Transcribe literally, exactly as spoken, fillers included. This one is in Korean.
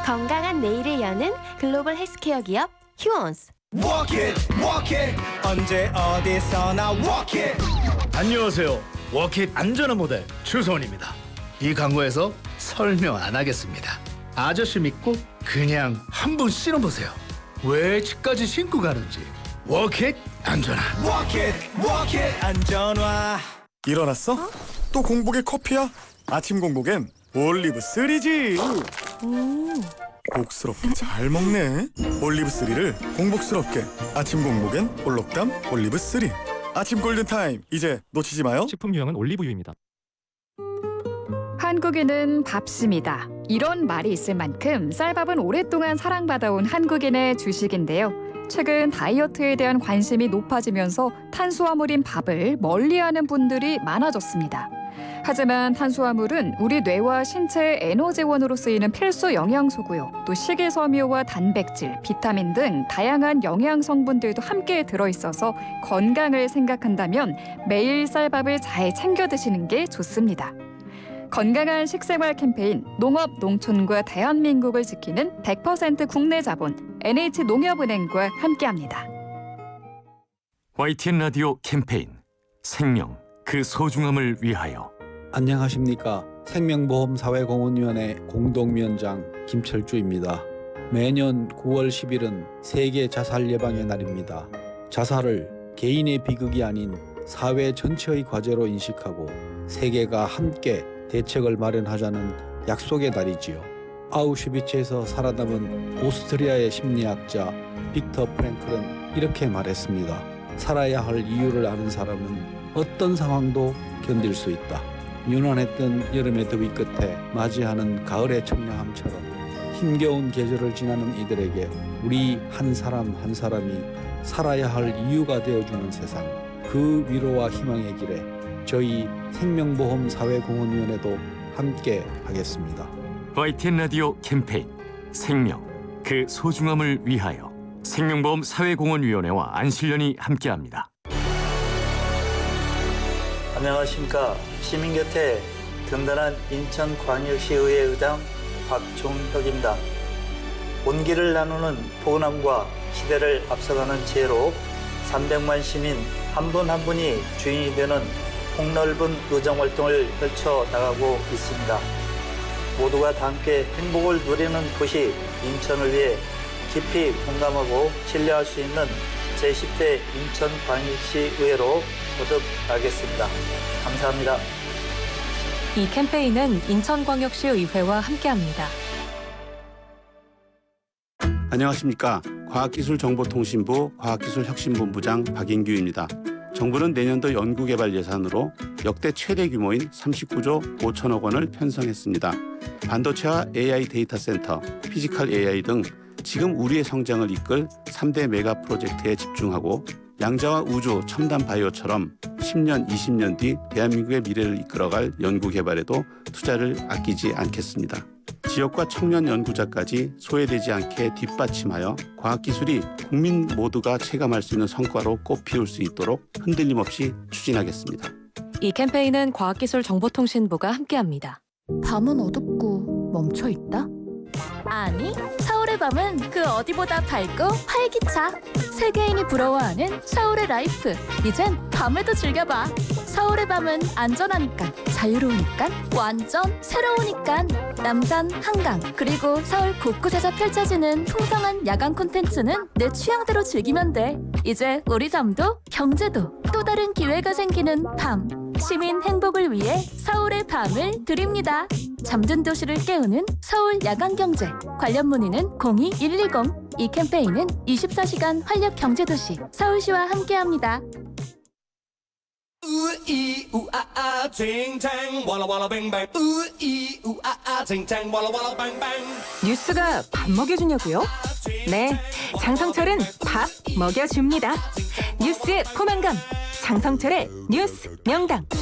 건강한 내일을 여는 글로벌 헬스케어 기업 휴원스. Walk it, walk it. 언제 어디서나 walk it. 안녕하세요. 워킷 안전한 모델 추성훈입니다. 이 광고에서 설명 안 하겠습니다. 아저씨 믿고 그냥 한번 신어보세요. 왜 집까지 신고 가는지. 워킷 안전한. Walk it, walk it. 안전화. 일어났어? 어? 또 공복에 커피야? 아침 공복엔 올리브 쓰리지. 음. 복스럽게 잘 먹네. 올리브 쓰리를 공복스럽게. 아침 공복엔 올록담 올리브 쓰리. 아침 골든타임, 이제 놓치지 마요. 식품 유형은 올리브유입니다. 한국인은 밥심이다. 이런 말이 있을 만큼 쌀밥은 오랫동안 사랑받아온 한국인의 주식인데요. 최근 다이어트에 대한 관심이 높아지면서 탄수화물인 밥을 멀리하는 분들이 많아졌습니다. 하지만 탄수화물은 우리 뇌와 신체의 에너지원으로 쓰이는 필수 영양소고요. 또 식이섬유와 단백질, 비타민 등 다양한 영양 성분들도 함께 들어있어서 건강을 생각한다면 매일 쌀밥을 잘 챙겨 드시는 게 좋습니다. 건강한 식생활 캠페인 농업, 농촌과 대한민국을 지키는 백 퍼센트 국내 자본 엔에이치농협은행과 함께합니다. 와이티엔 라디오 캠페인 생명, 그 소중함을 위하여. 안녕하십니까. 생명보험사회공헌위원회 공동위원장 김철주입니다. 매년 구월 십일은 세계 자살 예방의 날입니다. 자살을 개인의 비극이 아닌 사회 전체의 과제로 인식하고 세계가 함께 대책을 마련하자는 약속의 날이지요. 아우슈비츠에서 살아남은 오스트리아의 심리학자 빅터 프랭클은 이렇게 말했습니다. 살아야 할 이유를 아는 사람은 어떤 상황도 견딜 수 있다. 유난했던 여름의 더위 끝에 맞이하는 가을의 청량함처럼 힘겨운 계절을 지나는 이들에게 우리 한 사람 한 사람이 살아야 할 이유가 되어주는 세상, 그 위로와 희망의 길에 저희 생명보험사회공헌위원회도 함께 하겠습니다. 와이티엔 라디오 캠페인 생명, 그 소중함을 위하여 생명보험사회공헌위원회와 안실련이 함께합니다. 안녕하십니까. 시민 곁에 든든한 인천광역시의회 의장 박종혁입니다. 온기를 나누는 포근함과 시대를 앞서가는 지혜로 삼백만 시민 한 분 한 분이 주인이 되는 폭넓은 의정활동을 펼쳐나가고 있습니다. 모두가 다 함께 행복을 누리는 도시 인천을 위해 깊이 공감하고 신뢰할 수 있는 제십 대 인천광역시의회로 거듭나겠습니다. 감사합니다. 이 캠페인은 인천광역시의회와 함께합니다. 안녕하십니까. 과학기술정보통신부 과학기술혁신본부장 박인규입니다. 정부는 내년도 연구개발 예산으로 역대 최대 규모인 삼십구조 오천억 원을 편성했습니다. 반도체와 에이아이 데이터 센터, 피지컬 에이아이 등 지금 우리의 성장을 이끌 삼 대 메가 프로젝트에 집중하고 양자와 우주, 첨단 바이오처럼 십 년, 이십 년 뒤 대한민국의 미래를 이끌어갈 연구개발에도 투자를 아끼지 않겠습니다. 지역과 청년 연구자까지 소외되지 않게 뒷받침하여 과학기술이 국민 모두가 체감할 수 있는 성과로 꽃피울 수 있도록 흔들림 없이 추진하겠습니다. 이 캠페인은 과학기술정보통신부가 함께합니다. 밤은 어둡고 멈춰있다? 아니, 서울의 밤은 그 어디보다 밝고 활기차. 세계인이 부러워하는 서울의 라이프. 이젠 밤을 더 즐겨봐. 서울의 밤은 안전하니까, 자유로우니까, 완전 새로우니까. 남산, 한강, 그리고 서울 곳곳에서 펼쳐지는 풍성한 야간 콘텐츠는 내 취향대로 즐기면 돼. 이제 우리 삶도 경제도 또 다른 기회가 생기는 밤. 시민 행복을 위해 서울의 밤을 드립니다. 잠든 도시를 깨우는 서울 야간경제. 관련 문의는 공이 일일공. 이 캠페인은 이십사 시간 활력 경제도시 서울시와 함께합니다. 우이 우아아 쟁쟁 와라와라 뱅뱅 우이 우아아 쟁쟁 와라와라 뱅뱅. 뉴스가 밥 먹여주냐고요? 네, 장성철은 밥 먹여줍니다. 뉴스의 포만감, 장성철의 뉴스 명당.